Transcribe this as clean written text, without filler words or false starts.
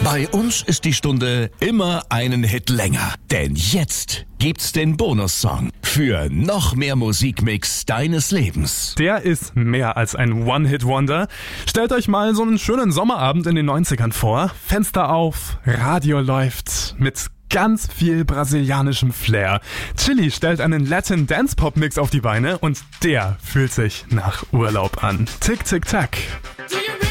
Bei uns ist die Stunde immer einen Hit länger. Denn jetzt gibt's den Bonussong für noch mehr Musikmix deines Lebens. Der ist mehr als ein One-Hit-Wonder. Stellt euch mal so einen schönen Sommerabend in den 90ern vor. Fenster auf, Radio läuft mit ganz viel brasilianischem Flair. Chili stellt einen Latin Dance-Pop-Mix auf die Beine und der fühlt sich nach Urlaub an. Tick, tick, tack.